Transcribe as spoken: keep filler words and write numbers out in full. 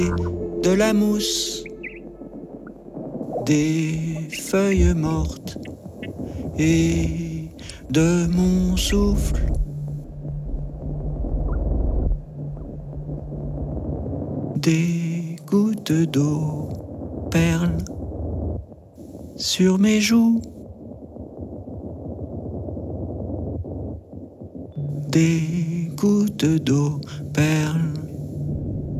de la mousse, des feuilles mortes et de mon souffle. Des gouttes d'eau perlent sur mes joues. Des gouttes d'eau perlent